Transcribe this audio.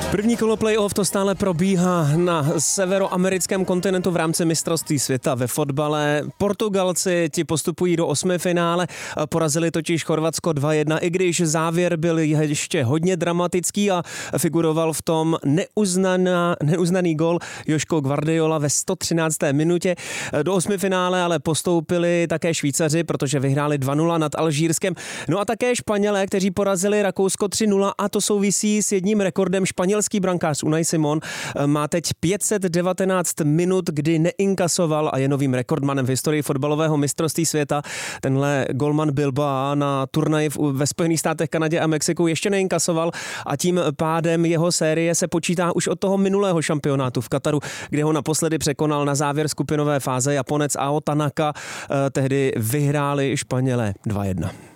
První kolo playoff to stále probíhá na severoamerickém kontinentu v rámci mistrovství světa ve fotbale. Portugalci ti postupují do osmifinále, porazili totiž Chorvatsko 2-1, i když závěr byl ještě hodně dramatický a figuroval v tom neuznaný gol Joško Guardiola ve 113. minutě. Do osmifinále ale postoupili také Švýcaři, protože vyhráli 2-0 nad Alžírskem. No a také Španělé, kteří porazili Rakousko 3-0 a to souvisí s jedním rekordem. Španělský brankář Unai Simón má teď 519 minut, kdy neinkasoval a je novým rekordmanem v historii fotbalového mistrovství světa. Tenhle golman Bilbao na turnaji ve Spojených státech, Kanadě a Mexiku ještě neinkasoval a tím pádem jeho série se počítá už od toho minulého šampionátu v Kataru, kde ho naposledy překonal na závěr skupinové fáze Japonec Ao Tanaka. Tehdy vyhráli Španělé 2-1.